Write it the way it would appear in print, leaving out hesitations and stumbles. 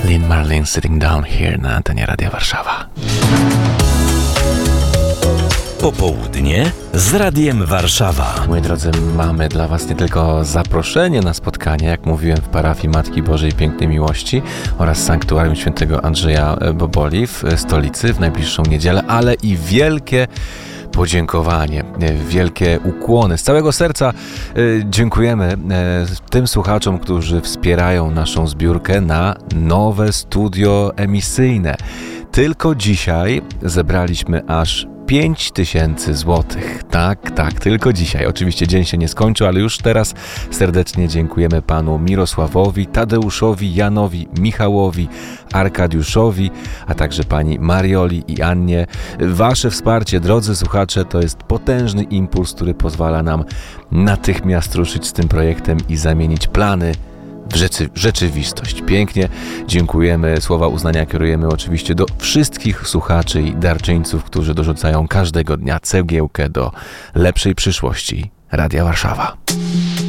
Lynn Marlin Sitting Down Here na antenie Radia Warszawa. Popołudnie z Radiem Warszawa. Moi drodzy, mamy dla Was nie tylko zaproszenie na spotkanie, jak mówiłem, w parafii Matki Bożej Pięknej Miłości oraz Sanktuarium Świętego Andrzeja Boboli w stolicy w najbliższą niedzielę, ale i wielkie podziękowanie, wielkie ukłony. Z całego serca dziękujemy tym słuchaczom, którzy wspierają naszą zbiórkę na nowe studio emisyjne. Tylko dzisiaj zebraliśmy aż 5000 złotych. Tak, tylko dzisiaj. Oczywiście dzień się nie skończył, ale już teraz serdecznie dziękujemy panu Mirosławowi, Tadeuszowi, Janowi, Michałowi, Arkadiuszowi, a także pani Marioli i Annie. Wasze wsparcie, drodzy słuchacze, to jest potężny impuls, który pozwala nam natychmiast ruszyć z tym projektem i zamienić plany w rzeczywistość. Pięknie dziękujemy. Słowa uznania kierujemy oczywiście do wszystkich słuchaczy i darczyńców, którzy dorzucają każdego dnia cegiełkę do lepszej przyszłości Radia Warszawa.